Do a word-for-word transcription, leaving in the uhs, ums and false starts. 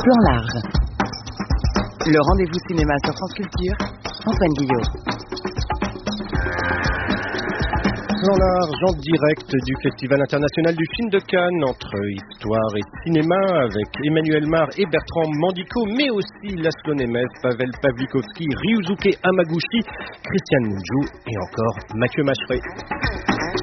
Plan large. Le rendez-vous cinéma sur France Culture, Antoine Guillot. Plan large en direct du Festival international du film de Cannes, entre histoire et cinéma, avec Emmanuel Mar et Bertrand Mandico, mais aussi Laszlo Nemes, Pavel Pawlikowski, Ryusuke Hamaguchi, Christian Mungiu et encore Mathieu Macheret.